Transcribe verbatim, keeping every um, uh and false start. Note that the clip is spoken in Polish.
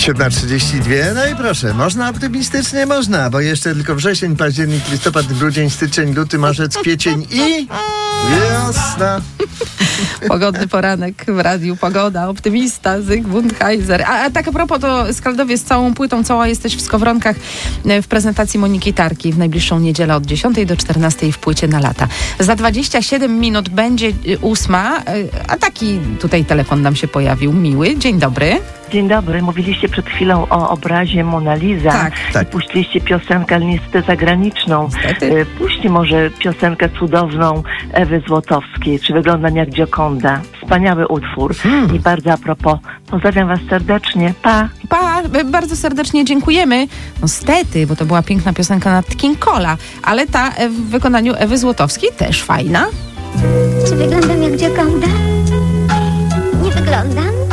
siódma trzydzieści dwa, no i proszę, można optymistycznie? Można, bo jeszcze tylko wrzesień, październik, listopad, grudzień, styczeń, luty, marzec, kwiecień i wiosna. Pogodny poranek w radiu Pogoda, optymista, Zygmunt Heiser. A, a tak a propos, to Skaldowie z całą płytą, cała jesteś w Skowronkach w prezentacji Moniki Tarki w najbliższą niedzielę od dziesiątej do czternastej w płycie na lata. Za dwadzieścia siedem minut będzie ósma, a taki tutaj telefon nam się pojawił, miły. Dzień dobry. Dzień dobry. Mówiliście przed chwilą o obrazie Mona Lisa. Tak, tak. Puściliście piosenkę, ale niestety zagraniczną. Niestety. Puśćcie może piosenkę cudowną Ewy Złotowskiej. Czy wyglądam jak Gioconda? Wspaniały utwór. Hmm. I bardzo a propos, pozdrawiam was serdecznie. Pa! Pa, bardzo serdecznie dziękujemy. No stety, bo to była piękna piosenka Nat King Cole'a, ale ta w wykonaniu Ewy Złotowskiej też fajna. Czy wyglądam jak Gioconda? Nie wyglądam.